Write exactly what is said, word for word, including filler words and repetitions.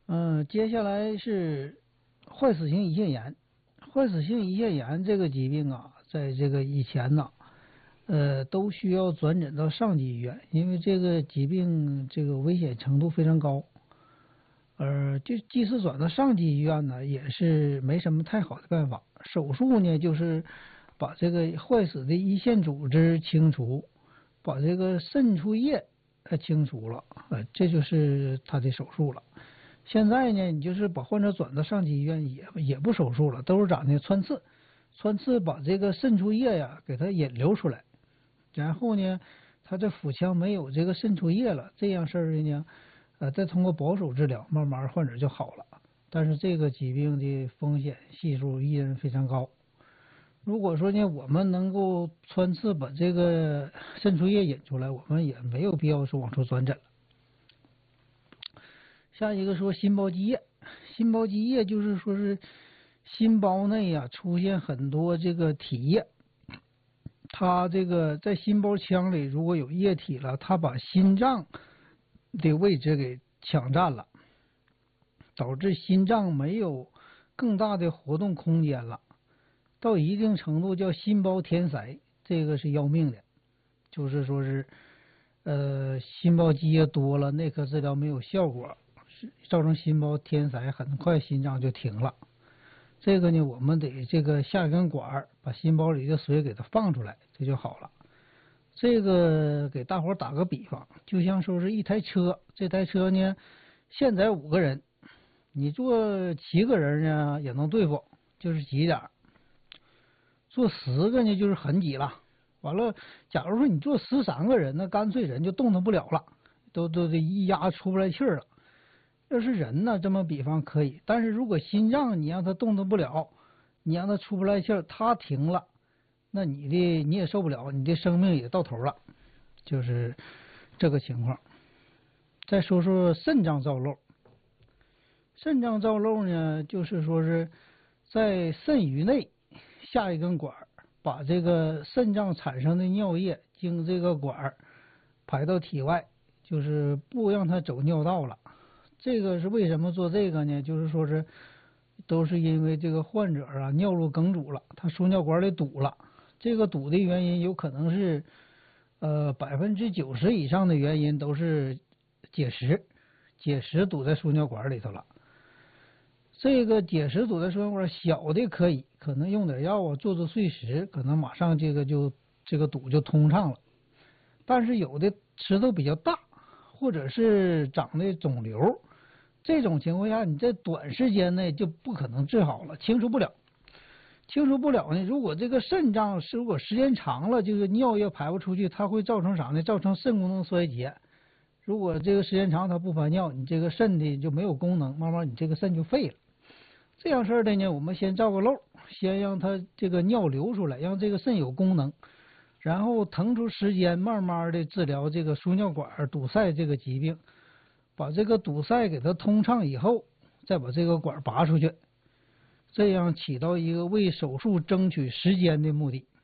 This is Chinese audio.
嗯、呃接下来是坏死性胰腺炎。坏死性胰腺炎这个疾病啊，在这个以前呢，呃，都需要转诊到上级医院，因为这个疾病这个危险程度非常高。呃，就即使转到上级医院呢，也是没什么太好的办法。手术呢，就是把这个坏死的胰腺组织清除，把这个渗出液呃清除了，呃，这就是他的手术了。现在呢，你就是把患者转到上级医院也也不手术了，都是咋呢？穿刺，穿刺把这个渗出液呀给它引流出来，然后呢，他这腹腔没有这个渗出液了，这样事儿的呢，呃，再通过保守治疗，慢慢患者就好了。但是这个疾病的风险系数依然非常高。如果说呢，我们能够穿刺把这个渗出液引出来，我们也没有必要说往出转诊了。下一个说心包积液，心包积液就是说是心包内呀、啊、出现很多这个体液，它这个在心包腔里如果有液体了，它把心脏的位置给抢占了，导致心脏没有更大的活动空间了，到一定程度叫心包填塞，这个是要命的，就是说是呃心包积液多了，内科治疗没有效果。造成心包填塞，很快心脏就停了。这个呢，我们得这个下一根管把心包里的水给它放出来，这就好了。这个给大伙打个比方，就像说是一台车，这台车呢，现在五个人，你坐七个人呢也能对付，就是挤点儿；坐十个呢就是很挤了。完了，假如说你坐十三个人，那干脆人就动弹不了了，都都得一压出不来气儿了。要是人呢，这么比方可以，但是如果心脏你让它动弹不了，你让它出不来气儿，它停了，那你的你也受不了，你的生命也到头了，就是这个情况。再说说肾脏造瘘，肾脏造瘘呢，就是说是在肾盂内下一根管，把这个肾脏产生的尿液经这个管排到体外，就是不让它走尿道了。这个是为什么做这个呢？就是说是都是因为这个患者啊尿路梗阻了，他输尿管里堵了。这个堵的原因有可能是呃百分之九十以上的原因都是结石，结石堵在输尿管里头了。这个结石堵在输尿管小的可以，可能用点药啊做做碎石，可能马上这个就这个堵就通畅了。但是有的石头比较大，或者是长的肿瘤。这种情况下，你在短时间内就不可能治好了，清除不了。清除不了呢，如果这个肾脏如果时间长了，就是尿液排不出去，它会造成啥呢？造成肾功能衰竭。如果这个时间长它不排尿，你这个肾的就没有功能，慢慢你这个肾就废了。这样事儿的呢，我们先造个漏，先让它这个尿流出来，让这个肾有功能，然后腾出时间，慢慢的治疗这个输尿管堵塞这个疾病。把这个堵塞给它通畅以后，再把这个管拔出去，这样起到一个为手术争取时间的目的。